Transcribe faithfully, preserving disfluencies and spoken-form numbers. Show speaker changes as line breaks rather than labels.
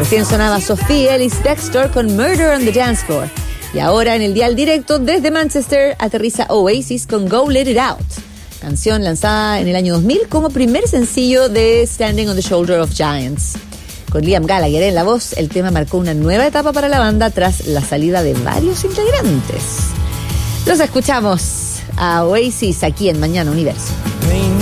Recién sonaba Sophie Ellis Bextor con Murder on the Dance Floor. Y ahora en el dial directo desde Manchester aterriza Oasis con Go Let It Out, canción lanzada en el año dos mil como primer sencillo de Standing on the Shoulder of Giants. Con Liam Gallagher en la voz, el tema marcó una nueva etapa para la banda tras la salida de varios integrantes. Los escuchamos a Oasis aquí en Mañana Universo.